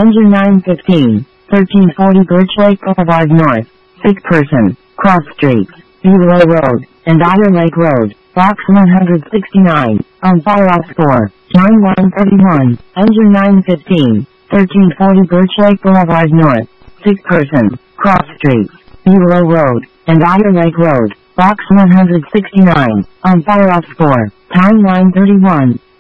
Engine 915, 1340 Birch Lake Boulevard North. Sick person, Cross Street, Bulow Road, and Otter Lake Road, Box 169, on fire off score, 9131, Engine 915, 1340 Birch Lake Boulevard North. Sick person, Cross Street, Bulow Road, and Otter Lake Road, Box 169, on fire off score, time 931.